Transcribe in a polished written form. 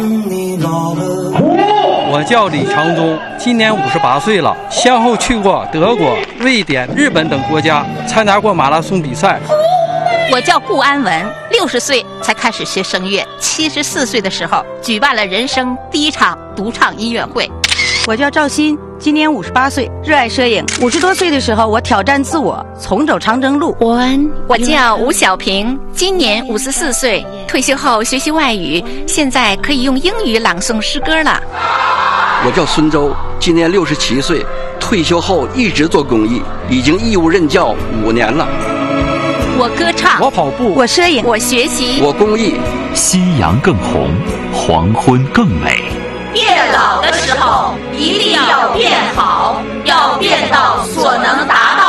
我叫李长忠，今年58岁了，先后去过德国、瑞典、日本等国家，参加过马拉松比赛。 我叫顾安文，60岁才开始学声乐，74岁的时候举办了人生第一场独唱音乐会。 我叫赵鑫，今年58岁，热爱摄影。50多岁的时候，我挑战自我，重走长征路。 我叫吴小平，今年54岁，退休后学习外语，现在可以用英语朗诵诗歌了。 我叫孙周，今年67岁，退休后一直做公益，已经义务任教5年了。 我歌唱， 我跑步， 我摄影， 我学习， 我公益。 夕阳更红，黄昏更美。 变老的时候一定要变好，要变到所能达到